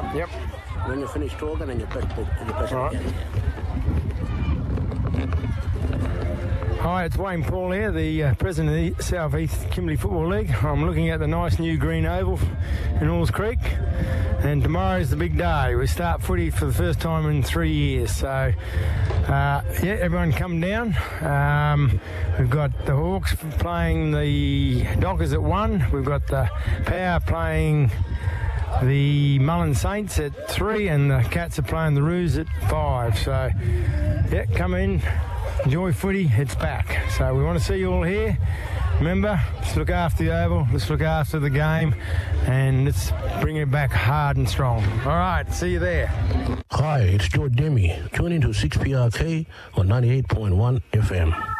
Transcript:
Yep. When you finish talking, then you press it Right. again. Hi, it's Wayne Paul here, the president of the South East Kimberley Football League. I'm looking at the nice new green oval in Halls Creek, and tomorrow's the big day. We start footy for the first time in 3 years, so everyone come down. We've got the Hawks playing the Dockers at 1. We've got the Power playing the Mullen Saints at 3, and the Cats are playing the Roos at 5. So, come in. Enjoy footy, it's back. So we want to see you all here. Remember, let's look after the oval, let's look after the game, and let's bring it back hard and strong. All right, see you there. Hi, it's George Demi. Tune into 6PRK on 98.1 FM.